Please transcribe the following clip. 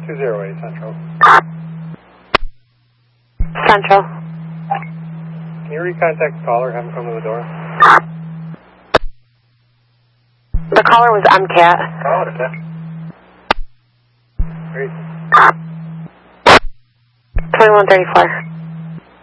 208 Central. Central. Can you recontact the caller, have him come to the door? The caller was MCAT. Oh, okay. Great. 2134.